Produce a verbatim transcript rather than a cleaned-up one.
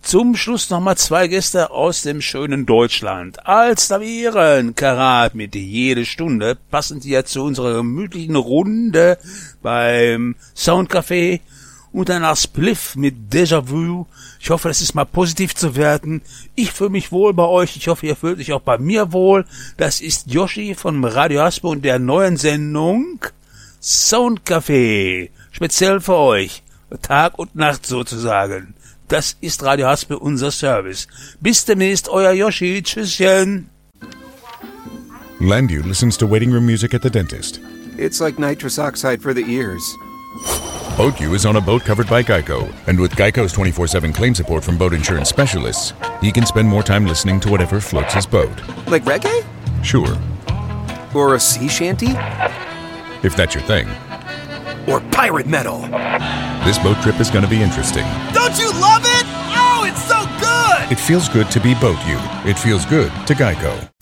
Zum Schluss nochmal zwei Gäste aus dem schönen Deutschland. Alstavieren, Karat mit jede Stunde, passend ja zu unserer gemütlichen Runde beim Soundcafé und danach Spliff mit Déjà-vu. Ich hoffe, das ist mal positiv zu werten. Ich fühle mich wohl bei euch, ich hoffe, ihr fühlt euch auch bei mir wohl. Das ist Yoshi von Radio Haspe und der neuen Sendung Soundcafé. Speziell für euch, Tag und Nacht sozusagen. Das ist Radio Haspe, unser Service. Bis demnächst, euer Yoshi. Tschüsschen. Landu listens to waiting room music at the dentist. It's like nitrous oxide for the ears. Boat U is on a boat covered by Geico. And with Geico's twenty-four seven claim support from boat insurance specialists, he can spend more time listening to whatever floats his boat. Like reggae? Sure. Or a sea shanty? If that's your thing. Or pirate metal? This boat trip is going to be interesting. Don't you love it? Oh, it's so good! It feels good to be Boat U. It feels good to Geico.